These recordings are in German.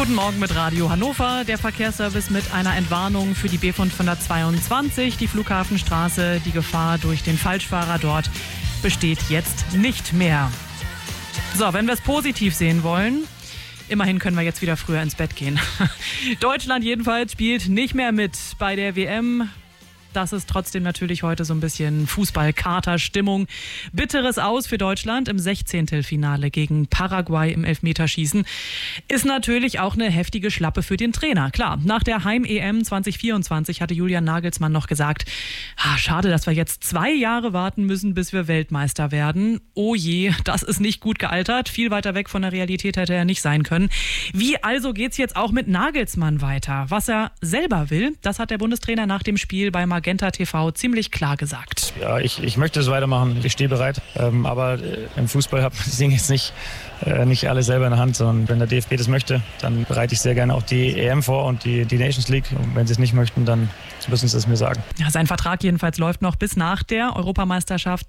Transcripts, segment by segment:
Guten Morgen mit Radio Hannover. Der Verkehrsservice mit einer Entwarnung für die B522, die Flughafenstraße. Die Gefahr durch den Falschfahrer dort besteht jetzt nicht mehr. So, wenn wir es positiv sehen wollen, immerhin können wir jetzt wieder früher ins Bett gehen. Deutschland jedenfalls spielt nicht mehr mit bei der WM. Das ist trotzdem natürlich heute so ein bisschen Fußball-Kater-Stimmung. Bitteres Aus für Deutschland im 16. Finale gegen Paraguay im Elfmeterschießen. Ist natürlich auch eine heftige Schlappe für den Trainer. Klar, nach der Heim-EM 2024 hatte Julian Nagelsmann noch gesagt, schade, dass wir jetzt 2 Jahre warten müssen, bis wir Weltmeister werden. Oh je, das ist nicht gut gealtert. Viel weiter weg von der Realität hätte er nicht sein können. Wie also geht's jetzt auch mit Nagelsmann weiter? Was er selber will, das hat der Bundestrainer nach dem Spiel bei Magenta TV ziemlich klar gesagt. Ja, ich möchte es weitermachen. Ich stehe bereit. Aber im Fußball hat man das Ding jetzt nicht alle selber in der Hand, sondern wenn der DFB das möchte, dann bereite ich sehr gerne auch die EM vor und die Nations League. Und wenn sie es nicht möchten, dann müssen sie es mir sagen. Ja, sein Vertrag jedenfalls läuft noch bis nach der Europameisterschaft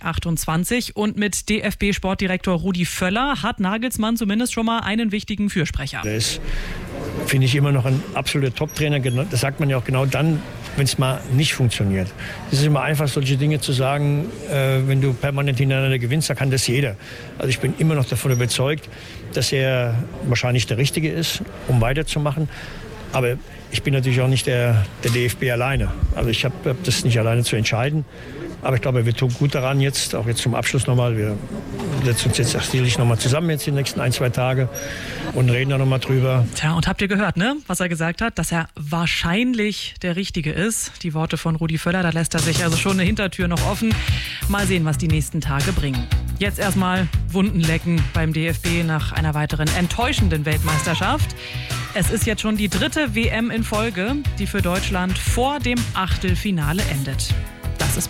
2028. Und mit DFB-Sportdirektor Rudi Völler hat Nagelsmann zumindest schon mal einen wichtigen Fürsprecher. Der ist, finde ich, immer noch ein absoluter Top-Trainer. Das sagt man ja auch genau dann, wenn es mal nicht funktioniert. Es ist immer einfach, solche Dinge zu sagen, wenn du permanent hintereinander gewinnst, da kann das jeder. Also ich bin immer noch davon überzeugt, dass er wahrscheinlich der Richtige ist, um weiterzumachen. Aber ich bin natürlich auch nicht der DFB alleine. Also ich habe das nicht alleine zu entscheiden. Aber ich glaube, wir tun gut daran jetzt, auch jetzt zum Abschluss nochmal. Wir setzen uns jetzt sicherlich nochmal zusammen jetzt die nächsten 1-2 Tage und reden da nochmal drüber. Tja, und habt ihr gehört, ne, was er gesagt hat? Dass er wahrscheinlich der Richtige ist. Die Worte von Rudi Völler, da lässt er sich also schon eine Hintertür noch offen. Mal sehen, was die nächsten Tage bringen. Jetzt erstmal Wunden lecken beim DFB nach einer weiteren enttäuschenden Weltmeisterschaft. Es ist jetzt schon die 3. WM in Folge, die für Deutschland vor dem Achtelfinale endet.